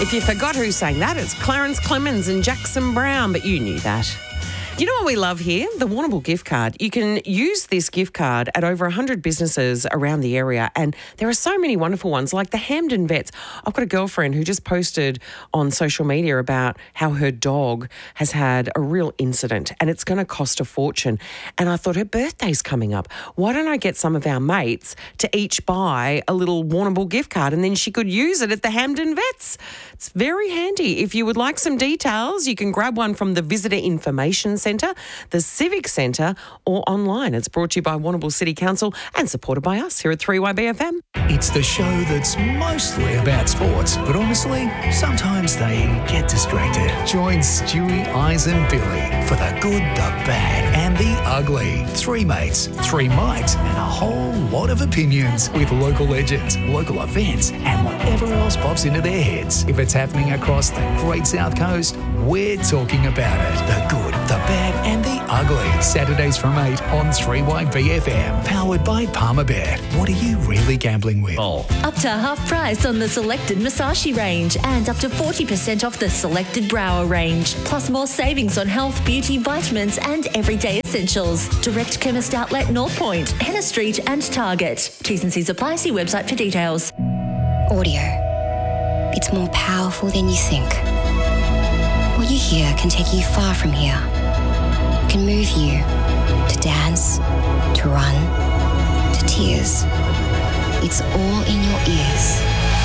If you forgot who sang that, it's Clarence Clemens and Jackson Brown, but you knew that. You know what we love here? The Warrnambool gift card. You can use this gift card at over 100 businesses around the area, and there are so many wonderful ones like the Hampden Vets. I've got a girlfriend who just posted on social media about how her dog has had a real incident and it's going to cost a fortune. And I thought, her birthday's coming up. Why don't I get some of our mates to each buy a little Warrnambool gift card and then she could use it at the Hampden Vets? It's very handy. If you would like some details, you can grab one from the Visitor Information Centre, the Civic Centre, or online. It's brought to you by Warrnambool City Council and supported by us here at 3YBFM. It's the show that's mostly about sports, but honestly, sometimes they get distracted. Join Stewie, Eyes and Billy for the good, the bad and the ugly. Three mates, three mics and a whole lot of opinions with local legends, local events and whatever else pops into their heads. If it's happening across the Great South Coast, we're talking about it. The good, the bad and the ugly. Saturdays from 8 on 3YBFM. Powered by Palmerbet. What are you really gambling with? Up to half price on the selected Musashi range and up to 40% off the selected Brower range. Plus more savings on health, beauty, vitamins and everyday essentials. Direct chemist outlet North Point, Henna Street and Target. T's and C's apply. See website for details. Audio. It's more powerful than you think. What you hear can take you far from here. It can move you to dance, to run, to tears. It's all in your ears.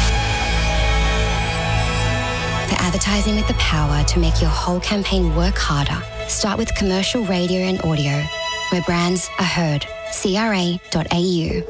For advertising with the power to make your whole campaign work harder, start with commercial radio and audio, where brands are heard. CRA.au.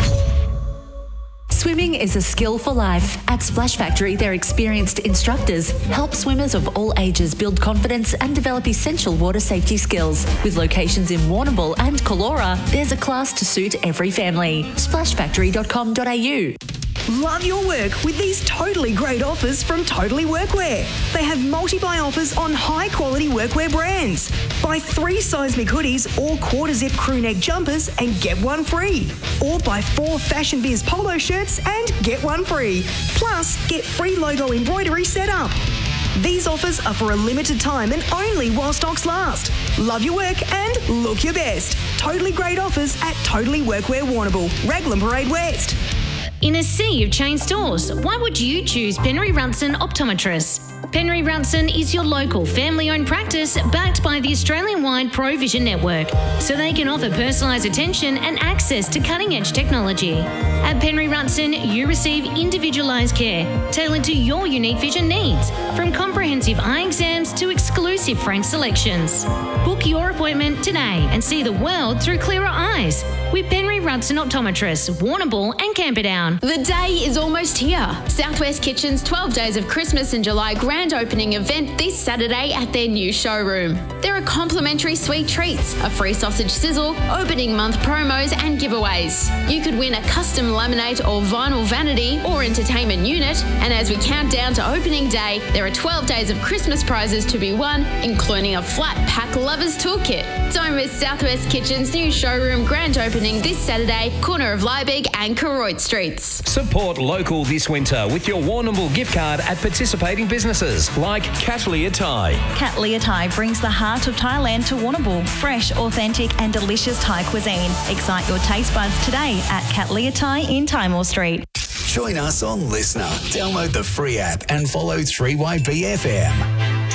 Swimming is a skill for life. At Splash Factory, their experienced instructors help swimmers of all ages build confidence and develop essential water safety skills. With locations in Warrnambool and Callora, there's a class to suit every family. Splashfactory.com.au. Love your work with these totally great offers from Totally Workwear. They have multi-buy offers on high-quality workwear brands. Buy 3 seismic hoodies or quarter-zip crew neck jumpers and get one free. Or buy 4 Fashion Biz polo shirts and get one free. Plus, get free logo embroidery set up. These offers are for a limited time and only while stocks last. Love your work and look your best. Totally great offers at Totally Workwear Warrnambool, Raglan Parade West. In a sea of chain stores, why would you choose Penry Runson Optometrists? Penry Runson is your local family-owned practice backed by the Australian-wide ProVision network, so they can offer personalised attention and access to cutting-edge technology. At Penry Runson, you receive individualised care tailored to your unique vision needs, from comprehensive eye exams to exclusive frame selections. Book your appointment today and see the world through clearer eyes with Penry Runson Optometrists, Warrnambool and Camperdown. The day is almost here. Southwest Kitchen's 12 Days of Christmas in July grand opening event this Saturday at their new showroom. There are complimentary sweet treats, a free sausage sizzle, opening month promos and giveaways. You could win a custom laminate or vinyl vanity or entertainment unit, and as we count down to opening day, there are 12 days of Christmas prizes to be won, including a flat pack lovers toolkit. Don't miss Southwest Kitchen's new showroom grand opening this Saturday, corner of Liebig and Koroit Streets. Support local this winter with your Warrnambool gift card at participating businesses like Katlia Thai. Katlia Thai brings the heart of Thailand to Warrnambool. Fresh, authentic and delicious Thai cuisine. Excite your taste buds today at Katlia Thai in Timor Street. Join us on Listener. Download the free app and follow 3YBFM.